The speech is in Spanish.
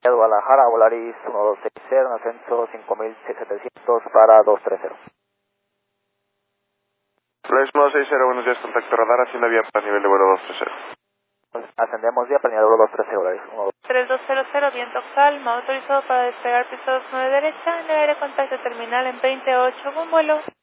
Guadalajara, Volaris 1260, en ascenso 5700 para 230. Volaris 1260, buenos días, contacto radar, haciendo vía para nivel de vuelo 230. Ascendemos vía para nivel de vuelo 230, Volaris 3200, viento calma, autorizado para despegar piso 29 derecha, en el aire contacto terminal en 28, buen vuelo.